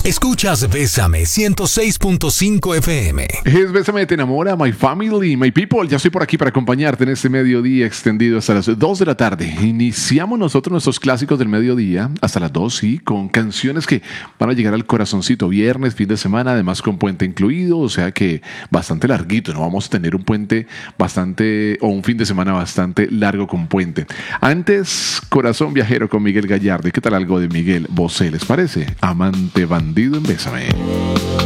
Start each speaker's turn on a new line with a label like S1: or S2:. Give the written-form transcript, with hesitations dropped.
S1: Escuchas Bésame 106.5 FM.
S2: Es Bésame te enamora, my family, my people. Ya estoy por aquí para acompañarte en este mediodía extendido hasta las 2 de la tarde. Iniciamos nosotros nuestros clásicos del mediodía hasta las 2, sí, con canciones que van a llegar al corazoncito. Viernes, fin de semana, además con puente incluido, o sea que bastante larguito. No vamos a tener un puente bastante, o un fin de semana bastante largo con puente. Antes, Corazón Viajero con Miguel Gallardo. ¿Qué tal algo de Miguel Bosé? ¿Les parece? Amante bandido en Bésame.